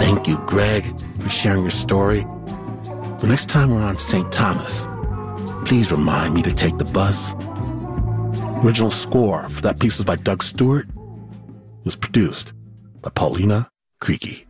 Thank you, Greg, for sharing your story. The next time we're on St. Thomas, please remind me to take the bus. Original score for that piece was by Doug Stewart. It was produced by Paulina Creaky.